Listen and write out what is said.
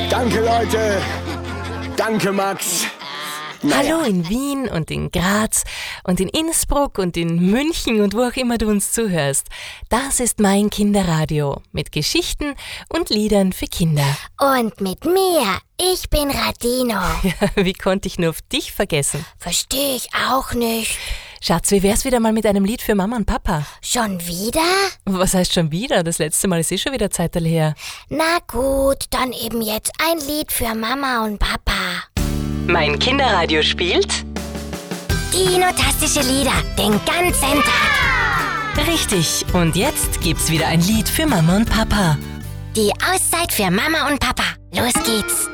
Danke, Leute. Danke, Max. Hallo in Wien und in Graz und in Innsbruck und in München und wo auch immer du uns zuhörst. Das ist mein Kinderradio mit Geschichten und Liedern für Kinder. Und mit mir. Ich bin Radino. Ja, wie konnte ich nur auf dich vergessen? Verstehe ich auch nicht. Schatz, wie wär's wieder mal mit einem Lied für Mama und Papa? Schon wieder? Was heißt schon wieder? Das letzte Mal ist schon wieder Zeitl her. Na gut, dann eben jetzt ein Lied für Mama und Papa. Mein Kinderradio spielt Dino-tastische Lieder den ganzen Tag. richtig. Und jetzt gibt's wieder ein Lied für Mama und Papa. Die Auszeit für Mama und Papa. Los geht's.